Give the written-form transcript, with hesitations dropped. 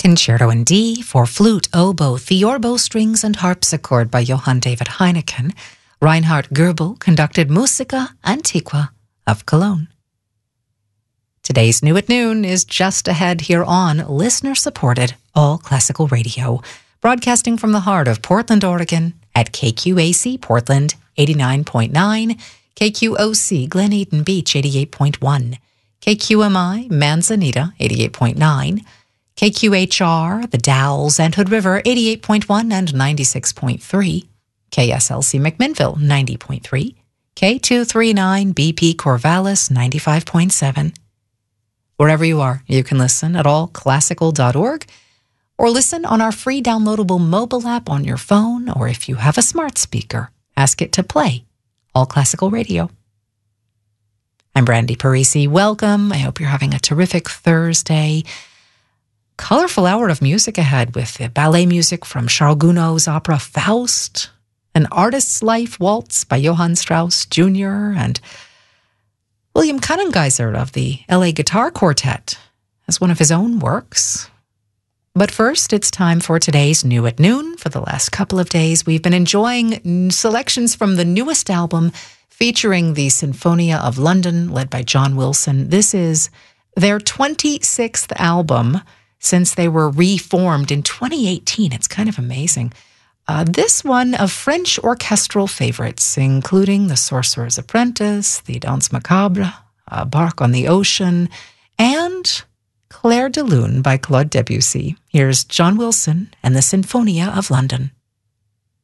Concerto in D for flute, oboe, theorbo, strings, and harpsichord by Johann David Heineken. Reinhard Goebel conducted Musica Antiqua of Cologne. Today's New at Noon is just ahead here on listener-supported All Classical Radio, broadcasting from the heart of Portland, Oregon at KQAC Portland 89.9, KQOC Glen Eden Beach 88.1, KQMI Manzanita 88.9, KQHR The Dalles and Hood River 88.1 and 96.3, KSLC McMinnville 90.3, K239 BP Corvallis 95.7. Wherever you are, you can listen at allclassical.org or listen on our free downloadable mobile app on your phone, or if you have a smart speaker, ask it to play All Classical Radio. I'm Brandy Parisi. Welcome. I hope you're having a terrific Thursday. Colorful hour of music ahead with the ballet music from Charles Gounod's opera Faust, An Artist's Life Waltz by Johann Strauss Jr., and William Cunnengeiser of the LA Guitar Quartet as one of his own works. But first, it's time for today's New at Noon. For the last couple of days, we've been enjoying selections from the newest album featuring the Sinfonia of London, led by John Wilson. This is their 26th album since they were reformed in 2018. It's kind of amazing. This one of French orchestral favorites, including The Sorcerer's Apprentice, The Danse Macabre, Bark on the Ocean, and Clair de Lune by Claude Debussy. Here's John Wilson and the Sinfonia of London.